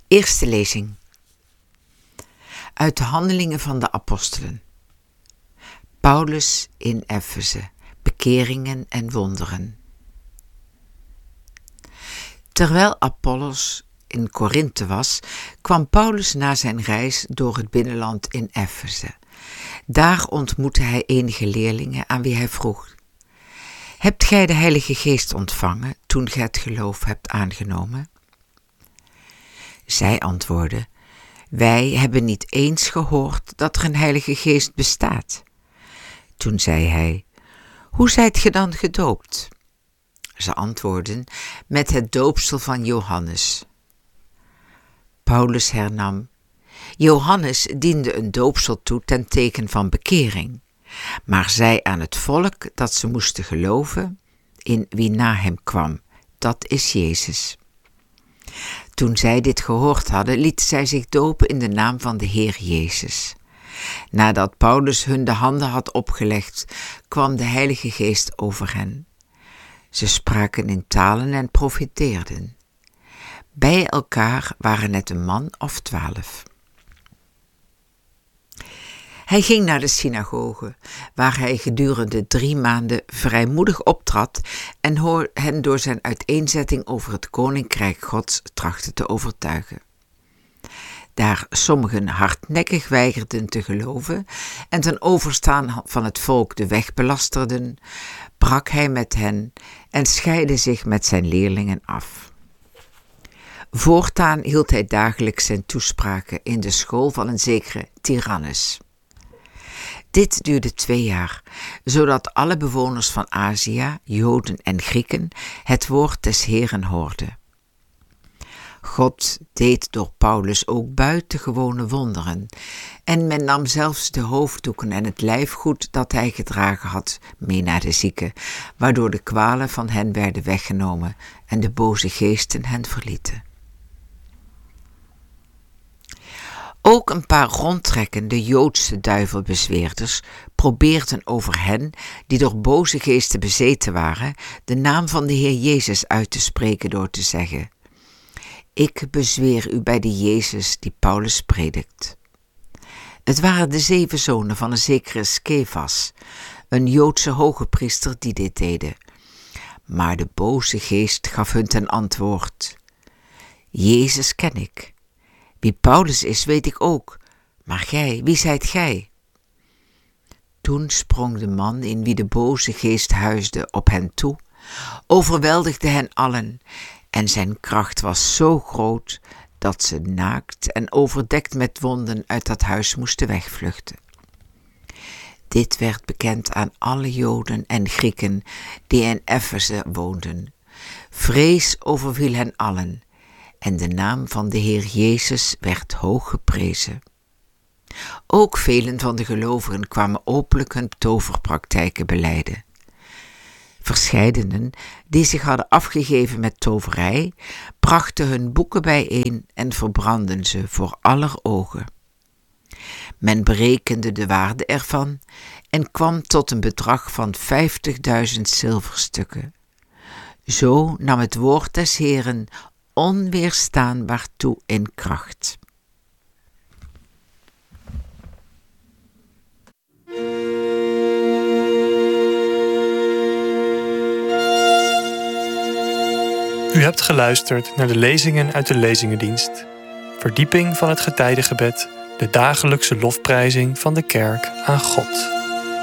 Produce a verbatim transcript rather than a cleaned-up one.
Eerste lezing. Uit de Handelingen van de Apostelen. Paulus in Efeze, bekeringen en wonderen. Terwijl Apollos in Korinthe was, kwam Paulus na zijn reis door het binnenland in Efeze. Daar ontmoette hij enige leerlingen aan wie hij vroeg: Hebt gij de Heilige Geest ontvangen toen gij het geloof hebt aangenomen? Zij antwoordden: Wij hebben niet eens gehoord dat er een Heilige Geest bestaat. Toen zei hij: Hoe zijt ge dan gedoopt? Ze antwoordden: Met het doopsel van Johannes. Paulus hernam: Johannes diende een doopsel toe ten teken van bekering, maar zei aan het volk dat ze moesten geloven in wie na hem kwam, dat is Jezus. Toen zij dit gehoord hadden, lieten zij zich dopen in de naam van de Heer Jezus. Nadat Paulus hun de handen had opgelegd, kwam de Heilige Geest over hen. Ze spraken in talen en profeteerden. Bij elkaar waren het een man of twaalf. Hij ging naar de synagoge, waar hij gedurende drie maanden vrijmoedig optrad en hen door zijn uiteenzetting over het koninkrijk Gods trachtte te overtuigen. Daar sommigen hardnekkig weigerden te geloven en ten overstaan van het volk de weg belasterden, brak hij met hen en scheidde zich met zijn leerlingen af. Voortaan hield hij dagelijks zijn toespraken in de school van een zekere Tyrannus. Dit duurde twee jaar, zodat alle bewoners van Azië, Joden en Grieken, het woord des Heeren hoorden. God deed door Paulus ook buitengewone wonderen, en men nam zelfs de hoofddoeken en het lijfgoed dat hij gedragen had mee naar de zieken, waardoor de kwalen van hen werden weggenomen en de boze geesten hen verlieten. Ook een paar rondtrekkende Joodse duivelbezweerders probeerden over hen, die door boze geesten bezeten waren, de naam van de Heer Jezus uit te spreken door te zeggen: Ik bezweer u bij de Jezus die Paulus predikt. Het waren de zeven zonen van een zekere Skefas, een Joodse hogepriester, die dit deden. Maar de boze geest gaf hun ten antwoord: Jezus ken ik. Wie Paulus is, weet ik ook. Maar gij, wie zijt gij? Toen sprong de man in wie de boze geest huisde op hen toe, overweldigde hen allen, en zijn kracht was zo groot dat ze naakt en overdekt met wonden uit dat huis moesten wegvluchten. Dit werd bekend aan alle Joden en Grieken die in Efeze woonden. Vrees overviel hen allen, en de naam van de Heer Jezus werd hoog geprezen. Ook velen van de gelovigen kwamen openlijk hun toverpraktijken belijden. Verscheidenen, die zich hadden afgegeven met toverij, brachten hun boeken bijeen en verbrandden ze voor aller ogen. Men berekende de waarde ervan en kwam tot een bedrag van vijftigduizend zilverstukken. Zo nam het woord des Heeren onweerstaanbaar toe in kracht. U hebt geluisterd naar de lezingen uit de Lezingendienst. Verdieping van het getijdengebed, de dagelijkse lofprijzing van de kerk aan God.